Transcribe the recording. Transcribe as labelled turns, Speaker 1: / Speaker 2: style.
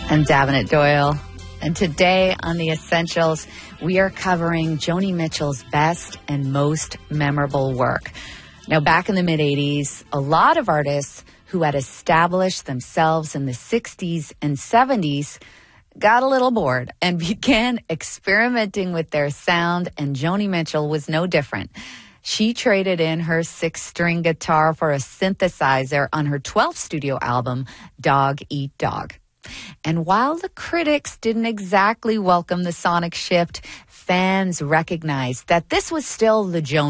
Speaker 1: I'm Davenant Doyle. And today on The Essentials, we are covering Joni Mitchell's best and most memorable work. Now, back in the mid-'80s, a lot of artists who had established themselves in the 60s and 70s got a little bored and began experimenting with their sound, and Joni Mitchell was no different. She traded in her 6-string guitar for a synthesizer on her 12th studio album, Dog Eat Dog. And while the critics didn't exactly welcome the sonic shift, fans recognized that this was still the Joni